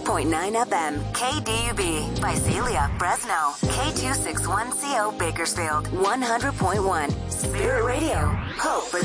FM, KDUB, Visalia, Fresno, K261CO, Bakersfield, 100.1, Spirit Radio, hope for